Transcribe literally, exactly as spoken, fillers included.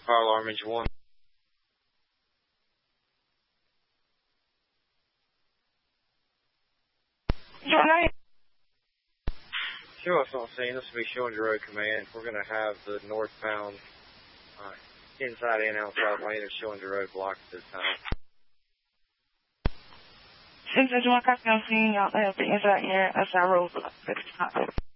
Fire alarm engine one. Show us on scene. This will be Schillinger Road Command. We're going to have the northbound uh, inside and outside lane of Schillinger Road blocked at this time. six one copy on scene. Y'all have the inside and outside road blocked at this time.